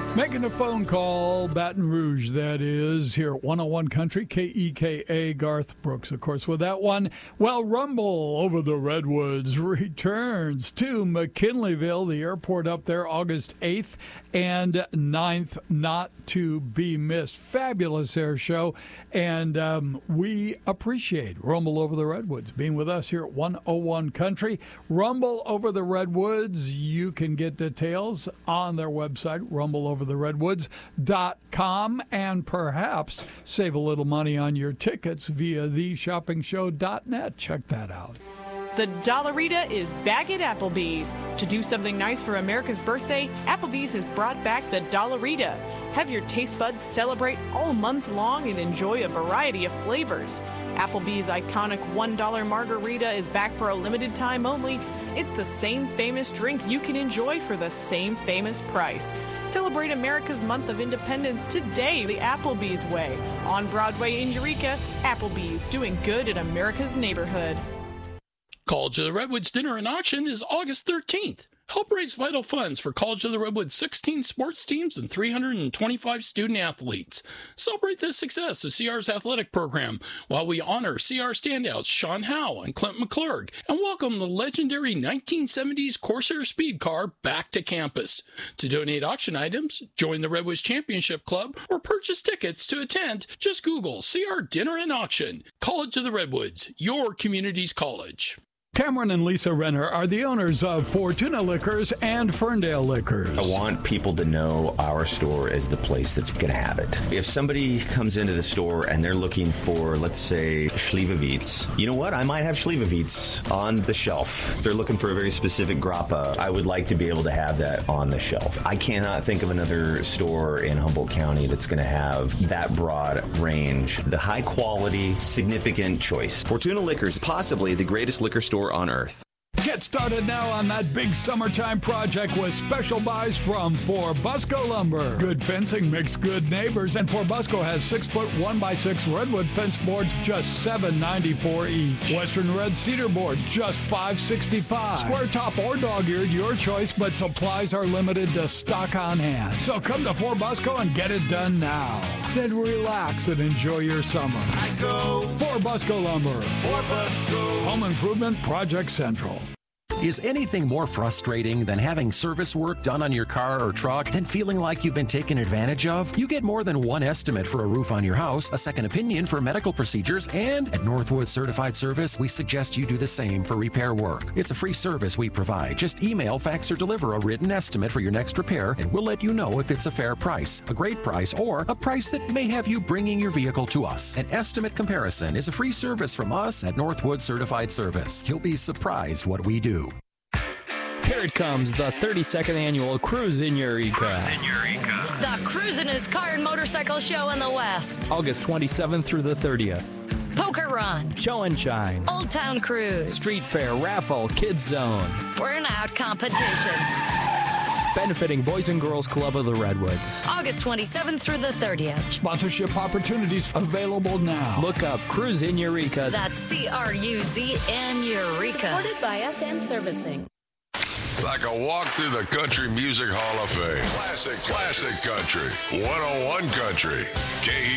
Making a phone call, Baton Rouge, that is, here at 101 Country, KEKA, Garth Brooks, of course, with that one. Well, Rumble Over the Redwoods returns to McKinleyville, the airport up there, August 8th and 9th, not to be missed. Fabulous air show, and we appreciate Rumble Over the Redwoods being with us here at 101 Country. Rumble Over the Redwoods, you can get details on their website, rumbleovertheredwoods.com, and perhaps save a little money on your tickets via theshoppingshow.net. Check that out. The Dollarita is back at Applebee's. To do something nice for America's birthday, Applebee's has brought back the Dollarita. Have your taste buds celebrate all month long and enjoy a variety of flavors. Applebee's iconic $1 margarita is back for a limited time only. It's the same famous drink you can enjoy for the same famous price. Celebrate America's month of independence today the Applebee's way. On Broadway in Eureka, Applebee's, doing good in America's neighborhood. College of the Redwoods Dinner and Auction is August 13th. Help raise vital funds for College of the Redwoods 16 sports teams and 325 student athletes. Celebrate the success of CR's athletic program while we honor CR standouts Sean Howe and Clint McClurg and welcome the legendary 1970s Corsair speed car back to campus. To donate auction items, join the Redwoods Championship Club, or purchase tickets to attend, just Google CR Dinner and Auction. College of the Redwoods, your community's college. Cameron and Lisa Renner are the owners of Fortuna Liquors and Ferndale Liquors. I want people to know our store is the place that's going to have it. If somebody comes into the store and they're looking for, let's say, Slivovitz, you know what? I might have Slivovitz on the shelf. If they're looking for a very specific grappa, I would like to be able to have that on the shelf. I cannot think of another store in Humboldt County that's going to have that broad range. The high quality, significant choice. Fortuna Liquors, possibly the greatest liquor store on earth. Get started now on that big summertime project with special buys from Forbusco Lumber. Good fencing makes good neighbors, and Forbusco has 6-foot 1x6 redwood fence boards, just $7.94 each. Western red cedar boards, just $5.65. Square top or dog-eared, your choice, but supplies are limited to stock on hand. So come to Forbusco and get it done now. Then relax and enjoy your summer. I go Forbusco Lumber. Forbusco. Home Improvement Project Central. Is anything more frustrating than having service work done on your car or truck than feeling like you've been taken advantage of? You get more than one estimate for a roof on your house, a second opinion for medical procedures, and at Northwood Certified Service, we suggest you do the same for repair work. It's a free service we provide. Just email, fax, or deliver a written estimate for your next repair, and we'll let you know if it's a fair price, a great price, or a price that may have you bringing your vehicle to us. An estimate comparison is a free service from us at Northwood Certified Service. You'll be surprised what we do. Here it comes, the 32nd annual Cruise in Eureka. The cruisin'est car and motorcycle show in the West. August 27th through the 30th. Poker Run. Show and Shine. Old Town Cruise. Street Fair, Raffle, Kids Zone. Burnout Competition. Benefiting Boys and Girls Club of the Redwoods. August 27th through the 30th. Sponsorship opportunities available now. Look up Cruise in Eureka. That's CRUZN Eureka. Supported by SN Servicing. Like a walk through the Country Music Hall of Fame. Classic country. 101 Country.